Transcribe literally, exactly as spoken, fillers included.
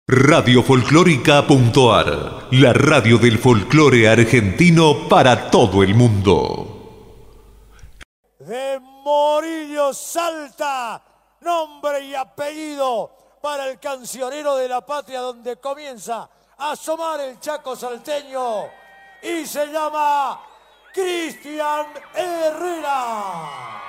Radio Folclórica.ar, la radio del folclore argentino para todo el mundo. De Morillo Salta, nombre y apellido para el cancionero de la patria, donde comienza a asomar el Chaco salteño, y se llama Cristian Herrera.